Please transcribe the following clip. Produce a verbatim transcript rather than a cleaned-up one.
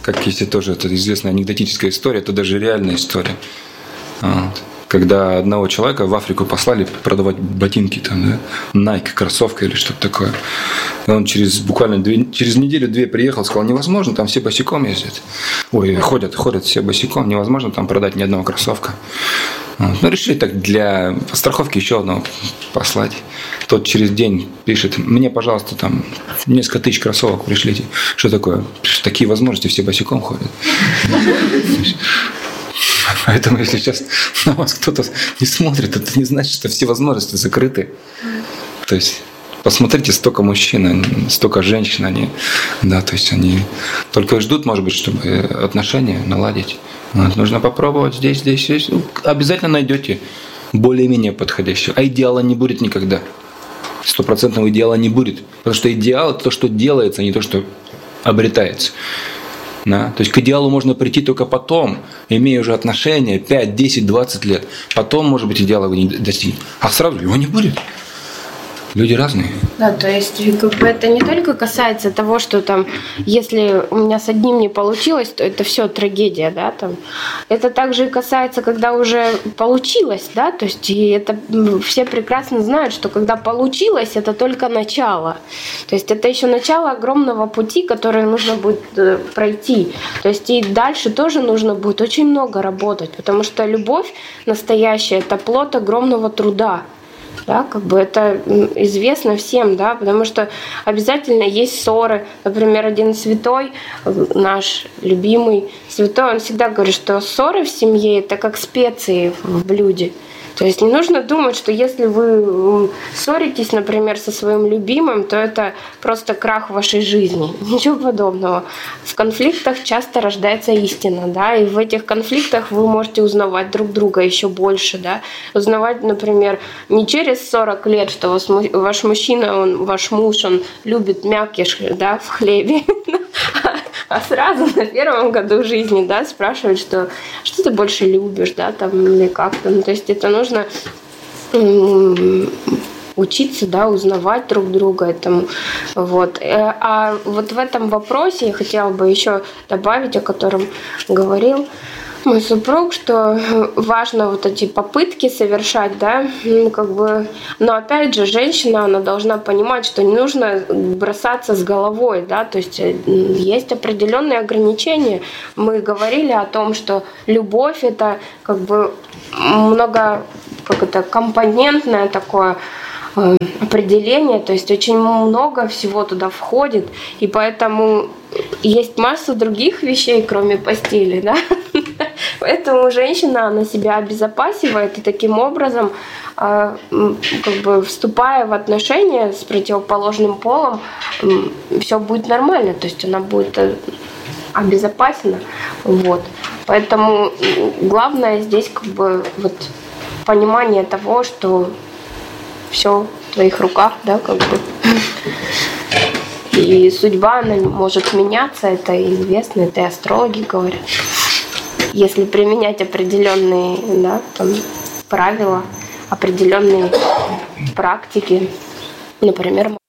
как если тоже это известная анекдотическая история, это даже реальная история. Вот. Когда одного человека в Африку послали продавать ботинки, там, да, Nike, кроссовка или что-то такое. И он через буквально две, через неделю-две приехал, сказал, невозможно, там все босиком ездят. Ой, ходят, ходят все босиком, невозможно там продать ни одного кроссовка. Вот. Ну, решили так для страховки еще одного послать. Тот через день пишет, мне, пожалуйста, там несколько тысяч кроссовок пришлите. Что такое? Такие возможности, все босиком ходят. Поэтому, если сейчас на вас кто-то не смотрит, это не значит, что все возможности закрыты. То есть посмотрите, столько мужчин, столько женщин, они, да, то есть они только и ждут, может быть, чтобы отношения наладить. Вот, нужно попробовать здесь, здесь, здесь. Обязательно найдете более-менее подходящего. А идеала не будет никогда. Стопроцентного идеала не будет. Потому что идеал – это то, что делается, а не то, что обретается. Да? То есть к идеалу можно прийти только потом, имея уже отношения пять, десять, двадцать лет. Потом, может быть, идеала вы не достигнете. А сразу его не будет. Люди разные. Да, то есть как бы это не только касается того, что там, если у меня с одним не получилось, то это все трагедия, да, там. Это также и касается, когда уже получилось, да, то есть и это все прекрасно знают, что когда получилось, это только начало. То есть это еще начало огромного пути, который нужно будет пройти. То есть и дальше тоже нужно будет очень много работать, потому что любовь настоящая – это плод огромного труда. Да, как бы это известно всем, да, потому что обязательно есть ссоры. Например, один святой, наш любимый святой, он всегда говорит, что ссоры в семье – это как специи в блюде. То есть не нужно думать, что если вы ссоритесь, например, со своим любимым, то это просто крах вашей жизни. Ничего подобного. В конфликтах часто рождается истина, да, и в этих конфликтах вы можете узнавать друг друга еще больше, да. Узнавать, например, не через сорок лет, что ваш мужчина, он, ваш муж, он любит мякиш, да, в хлебе, а сразу на первом году жизни, да, спрашивать, что, что ты больше любишь, да, там, или как-то. Ну, то есть это нужно учиться, да, узнавать друг друга этому. Вот. А вот в этом вопросе я хотела бы еще добавить, о котором говорил мой супруг, что важно вот эти попытки совершать, да, ну, как бы, но опять же, женщина, она должна понимать, что не нужно бросаться с головой, да, то есть есть определенные ограничения. Мы говорили о том, что любовь – это как бы много, как это, компонентное такое определение, то есть очень много всего туда входит, и поэтому есть масса других вещей, кроме постели, да. Поэтому женщина, она себя обезопасивает, и таким образом, как бы вступая в отношения с противоположным полом, все будет нормально, то есть она будет обезопасена. Вот. Поэтому главное здесь как бы вот понимание того, что все в твоих руках, да, как бы. И судьба, она может меняться, это известно, это и астрологи говорят. Если применять определенные, да, там, правила, определенные практики, например,